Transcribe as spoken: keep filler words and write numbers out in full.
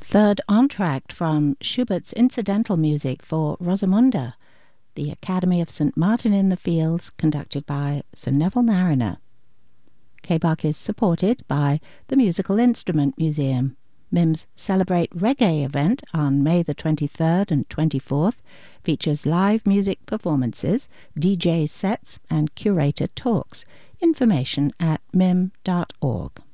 third entr'acte from Schubert's incidental music for Rosamunde, the Academy of Saint Martin in the Fields, conducted by Sir Neville Marriner. K B U C is supported by the Musical Instrument Museum. M I M's Celebrate Reggae event on May the twenty-third and twenty-fourth features live music performances, D J sets and curated talks. Information at mim dot org.